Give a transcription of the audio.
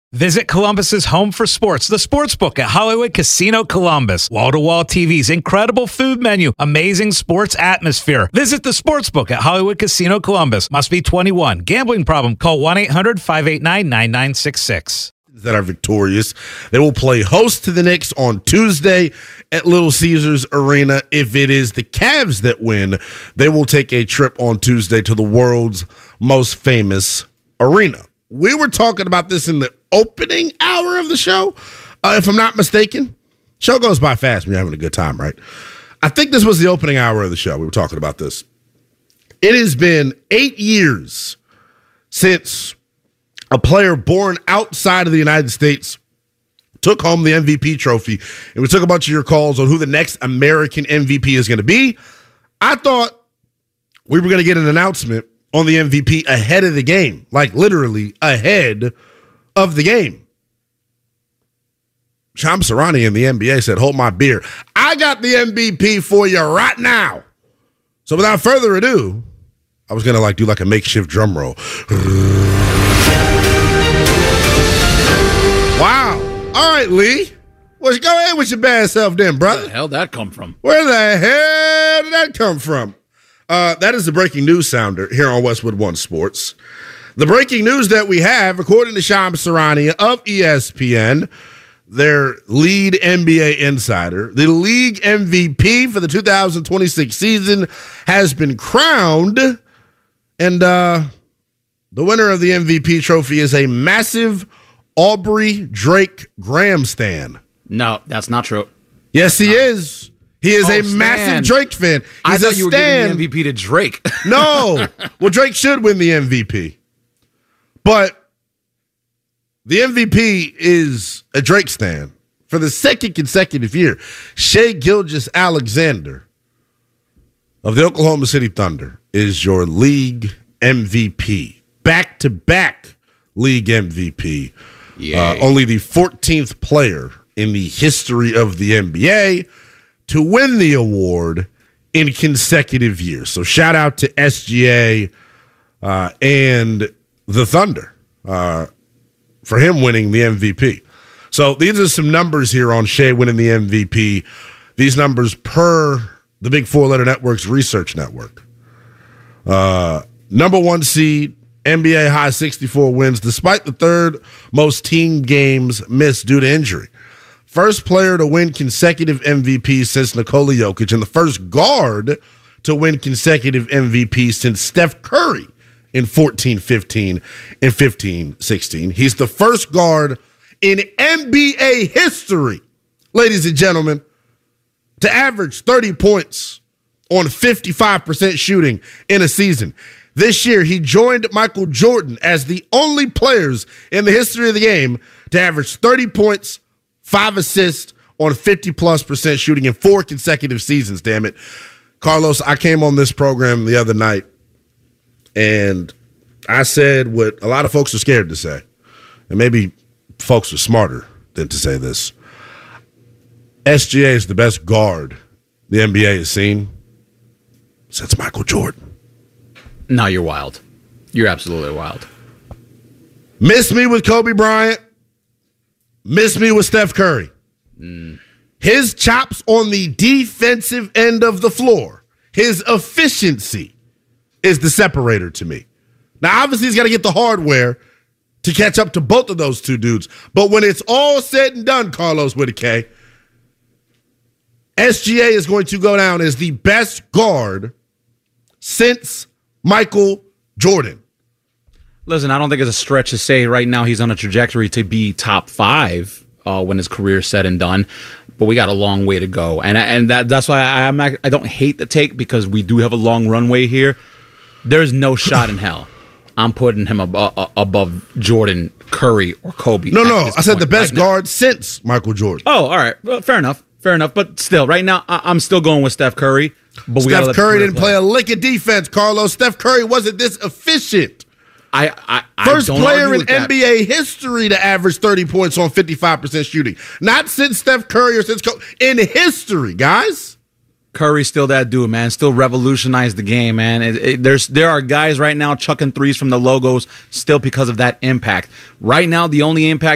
Visit Columbus's home for sports, the Sportsbook at Hollywood Casino Columbus. Wall-to-wall TVs, incredible food menu, amazing sports atmosphere. Visit the Sportsbook at Hollywood Casino Columbus. Must be 21. Gambling problem? Call 1-800-589-9966. That are victorious. They will play host to the Knicks on Tuesday at Little Caesars Arena. If it is the Cavs that win, they will take a trip on Tuesday to the world's most famous arena. We were talking about this in the opening hour of the show, if I'm not mistaken. Show goes by fast when you're having a good time, right? I think this was the opening hour of the show. We were talking about this. It has been 8 years since a player born outside of the United States took home the MVP trophy, and we took a bunch of your calls on who the next American MVP is going to be. I thought we were going to get an announcement on the MVP ahead of the game, like literally ahead of the game. Shams Charania in the NBA said, hold my beer. I got the MVP for you right now. So without further ado, I was going to do a makeshift drum roll. Wow. All right, Lee. Well, go ahead with your bad self then, brother. Where the hell did that come from? Where the hell did that come from? That is the breaking news sounder here on Westwood One Sports. The breaking news that we have, according to Shams Charania of ESPN, their lead NBA insider, the league MVP for the 2026 season has been crowned, and the winner of the MVP trophy is a massive Aubrey Drake Graham stan. No, that's not true. Yes, he is. He is a massive Drake fan. I thought you were giving the MVP to Drake. No. Well, Drake should win the MVP. But the MVP is a Drake stan for the second consecutive year. Shai Gilgeous-Alexander of the Oklahoma City Thunder is your league MVP. Back-to-back league MVP. Only the 14th player in the history of the NBA to win the award in consecutive years. So shout out to SGA and the Thunder for him winning the MVP. So these are some numbers here on Shai winning the MVP. These numbers per the Big Four Letter Network's research network. Number one seed, NBA high 64 wins, despite the third most team games missed due to injury. First player to win consecutive MVP since Nikola Jokic, and the first guard to win consecutive MVP since Steph Curry in 14-15 and 15-16. He's the first guard in NBA history, ladies and gentlemen, to average 30 points on 55% shooting in a season. This year, he joined Michael Jordan as the only players in the history of the game to average 30 points, 5 assists on 50+% shooting in 4 consecutive seasons, damn it. Carlos, I came on this program the other night, and I said what a lot of folks are scared to say, and maybe folks are smarter than to say this. SGA is the best guard the NBA has seen since Michael Jordan. No, you're wild. You're absolutely wild. Miss me with Kobe Bryant. Miss me with Steph Curry. His chops on the defensive end of the floor, his efficiency is the separator to me. Now, obviously, he's got to get the hardware to catch up to both of those two dudes. But when it's all said and done, Carlos with a K, SGA is going to go down as the best guard since Michael Jordan. Listen, I don't think it's a stretch to say right now he's on a trajectory to be top 5 when his career's said and done. But we got a long way to go, and that's why I don't hate the take, because we do have a long runway here. There's no shot in hell I'm putting him above Jordan, Curry, or Kobe. No, I said the best guard since Michael Jordan. Oh, all right, well, fair enough. But still, right now I'm still going with Steph Curry. But Steph Curry didn't play a lick of defense, Carlos. Steph Curry wasn't this efficient. First player in NBA history to average 30 points on 55% shooting. Not since Steph Curry or since Kobe. In history, guys. Curry's still that dude, man. Still revolutionized the game, man. There are guys right now chucking threes from the logos still because of that impact. Right now, the only impact